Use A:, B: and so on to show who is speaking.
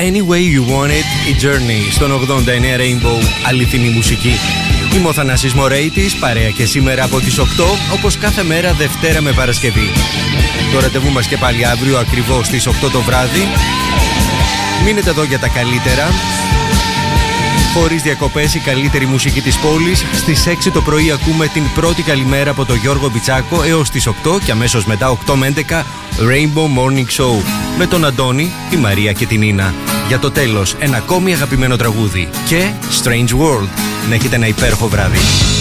A: Any Way You Want It, η Journey στον 89 Rainbow, αληθινή μουσική. Είμαι ο Θανάσης Μορέιτης, παρέα και σήμερα από τις 8, όπως κάθε μέρα Δευτέρα με Παρασκευή. Το ραντεβού μας και πάλι αύριο ακριβώς στις 8 το βράδυ. Μείνετε εδώ για τα καλύτερα. Χωρίς διακοπές, η καλύτερη μουσική της πόλης. Στις 6 το πρωί ακούμε την πρώτη καλημέρα από τον Γιώργο Μπιτσάκο έως τις 8 και αμέσως μετά 8 με 11 Rainbow Morning Show με τον Αντώνη, τη Μαρία και την Νίνα. Για το τέλος, ένα ακόμη αγαπημένο τραγούδι και Strange World. Να έχετε ένα υπέροχο βράδυ.